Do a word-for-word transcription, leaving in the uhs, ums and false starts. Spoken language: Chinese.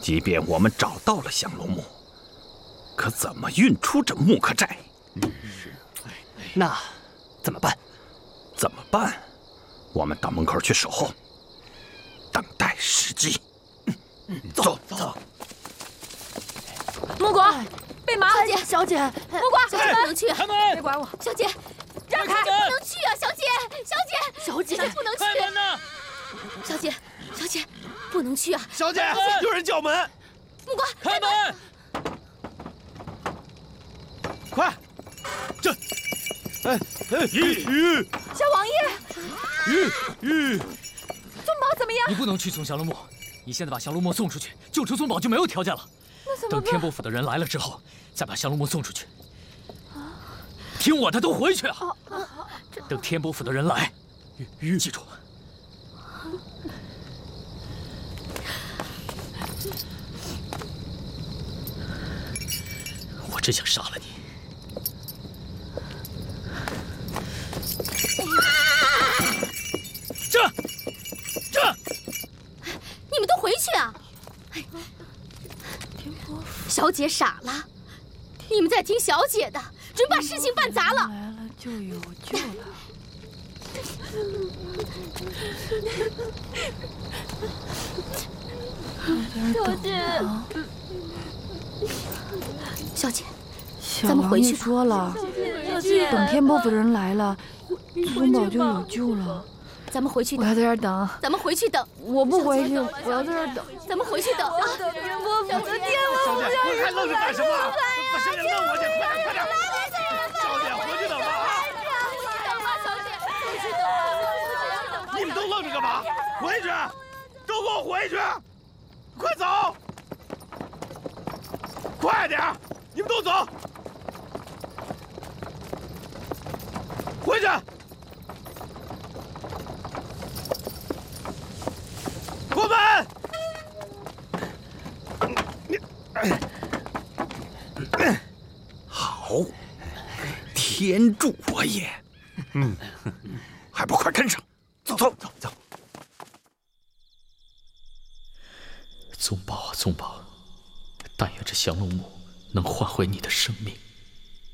即便我们找到了降龙木，可怎么运出这木刻寨？ 那怎么办？ 怎么办？我们到门口去守候，等待时机。走走。 木果，贝麻， 小姐，小姐， 木果，小姐不能去， 开门！ 别管我， 小姐，让开，不能去啊，小姐，小姐， 小姐， 不能去， 开门呐！ 小姐，小姐，不能去啊！ 小姐，有人叫门。 木果， 开门！ 快，这，哎哎，玉玉， 小王爷， 玉玉， 宗宝怎么样？ 你不能去送降龙木，你现在把降龙木送出去，救出宗宝就没有条件了。 那怎么办？ 等天波府的人来了之后，再把降龙木送出去。听我的，都回去啊！等天波府的人来，玉玉，记住。我真想杀了你！这，这， 你们都回去啊！小姐傻了，你们在听小姐的，准把事情办砸了。 来了就有救了。 小姐，小姐， 小咱们回去吧。 说了， 小姐， 等天波府的人来了，宗宝就有救了。 咱们回去等。 我要在这儿等。 咱们回去等。 我不回去，我要在这儿等。 咱们回去等。 我等天波府的天小姐， 王不还愣着干什么？把小姐弄过去，快点快点！小姐，回去等吧啊！你们都愣着干嘛？回去，都给我回去！快走！快点！你们都走！回去！关门！ 好，天助我也！嗯，还不快跟上！走走走走！ 宗宝啊，宗宝，但愿这降龙木能换回你的生命。